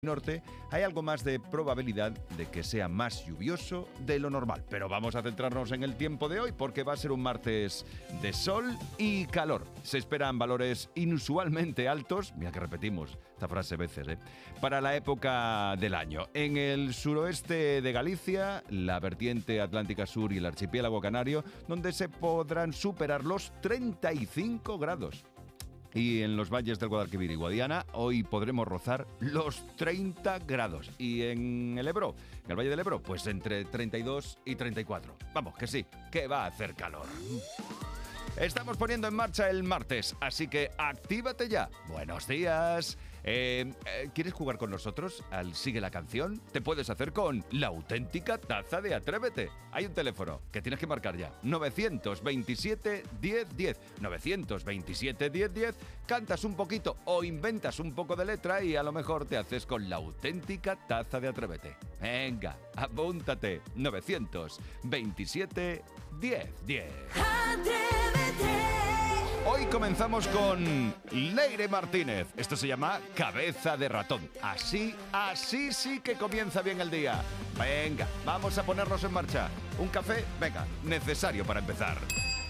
norte hay algo más de probabilidad de que sea más lluvioso de lo normal. Pero vamos a centrarnos en el tiempo de hoy porque va a ser un martes de sol y calor. Se esperan valores inusualmente altos, mira que repetimos esta frase veces, para la época del año. En el suroeste de Galicia, la vertiente atlántica sur y el archipiélago canario, donde se podrán superar los 35 grados. Y en los valles del Guadalquivir y Guadiana hoy podremos rozar los 30 grados. Y en el Ebro, en el Valle del Ebro, pues entre 32 y 34. Vamos, que sí, que va a hacer calor. Estamos poniendo en marcha el martes, así que actívate ya. Buenos días. ¿Quieres jugar con nosotros al Sigue la Canción? Te puedes hacer con la auténtica taza de Atrévete. Hay un teléfono que tienes que marcar ya. 927 1010. 927 1010. Cantas un poquito o inventas un poco de letra y a lo mejor te haces con la auténtica taza de Atrévete. Venga, apúntate. 927 1010. Hoy comenzamos con Leire Martínez. Esto se llama Cabeza de Ratón. Así sí que comienza bien el día. Venga, vamos a ponernos en marcha. ¿Un café? Venga, necesario para empezar.